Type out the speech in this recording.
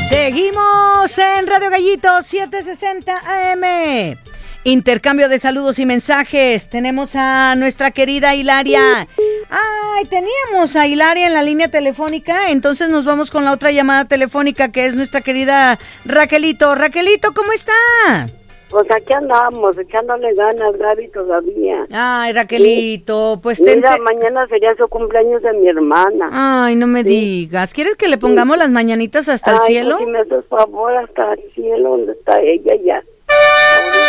Seguimos en Radio Gallito 760 AM. Intercambio de saludos y mensajes. Tenemos a nuestra querida Hilaria. Ay, teníamos a Hilaria en la línea telefónica, entonces nos vamos con la otra llamada telefónica que es nuestra querida Raquelito. Raquelito, ¿cómo está? Pues aquí andamos, echándole ganas, Gaby, todavía. Ay, Raquelito, pues mira, mañana sería su cumpleaños de mi hermana. Ay, no me digas. ¿Quieres que le pongamos las mañanitas hasta el cielo? Pues si me haces favor, hasta el cielo, donde está ella ya.